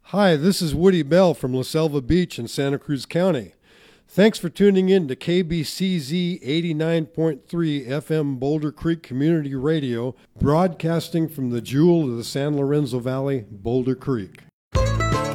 Hi, this is Woody Bell from La Selva Beach in Santa Cruz County. Thanks for tuning in to KBCZ 89.3 FM Boulder Creek Community Radio, broadcasting from the jewel of the San Lorenzo Valley, Boulder Creek.